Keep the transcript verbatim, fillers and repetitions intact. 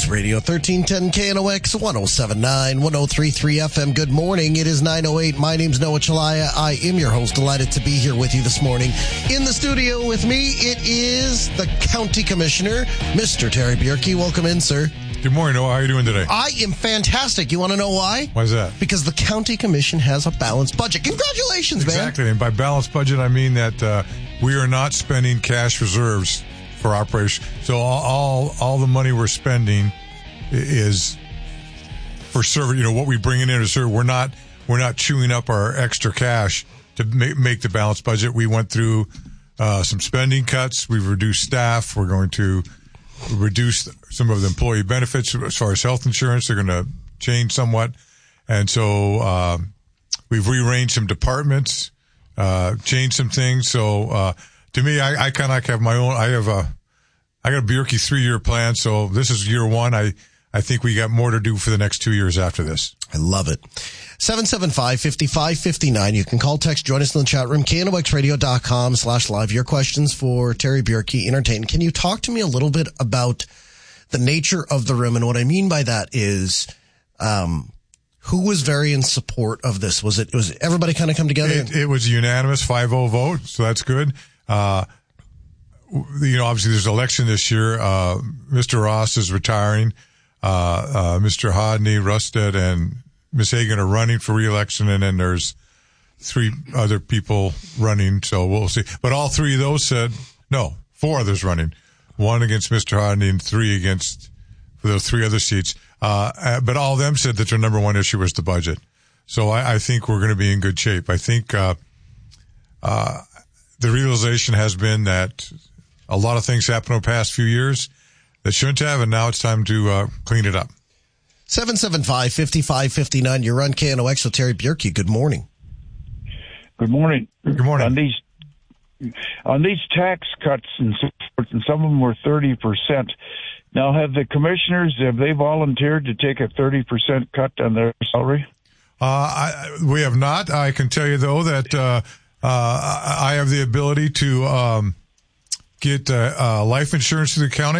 News Radio thirteen ten K N O X one oh seven point nine, one oh three point three F M. Good morning. It is nine oh eight. My name's Noah Chalaya. I am your host. Delighted to be here with you this morning. In the studio with me, it is the County Commissioner, Mister Terry Bjerke. Welcome in, sir. Good morning, Noah. How are you doing today? I am fantastic. You want to know why? Why is that? Because the County Commission has a balanced budget. Congratulations, exactly. man. Exactly. And by balanced budget, I mean that uh, we are not spending cash reserves for operation. So all, all all the money we're spending is for service. You know, what we bring in to serve. We're not we're not chewing up our extra cash to make, make the balanced budget. We went through uh, some spending cuts. We've reduced staff. We're going to reduce some of the employee benefits as far as health insurance. They're going to change somewhat, and so uh, we've rearranged some departments, uh, changed some things. So. Uh, To me, I, I kind of like have my own. I have a, I got a Bjerke three-year plan. So this is year one. I, I think we got more to do for the next two years after this. I love it. seven seven five, five five five nine. You can call, text, join us in the chat room. K N O X radio dot com slash live. Your questions for Terry Bjerke, Entertain. Can you talk to me a little bit about the nature of the room? And what I mean by that is, um, who was very in support of this? Was it, was everybody kind of come together? It, it was a unanimous five oh vote. So that's good. Uh, you know, obviously there's an election this year. Uh, Mister Ross is retiring. Uh, uh, Mister Hodney, Rustad, and Miz Hagan are running for re-election, and then there's three other people running, so we'll see. But all three of those said, no, four others running. One against Mister Hodney and three against for those three other seats. Uh, but all of them said that their number one issue was the budget. So I, I think we're going to be in good shape. I think, uh, uh, the realization has been that a lot of things happened over the past few years that shouldn't have, and now it's time to uh, clean it up. seven seven five, five five five nine. You're on K N O X with Terry Bjerke. Good morning. Good morning. Good morning. On these, on these tax cuts, and so forth, and some of them were thirty percent. Now, have the commissioners, have they volunteered to take a thirty percent cut on their salary? Uh, I, we have not. I can tell you, though, that uh, Uh, I have the ability to um, get uh, uh, life insurance through the county.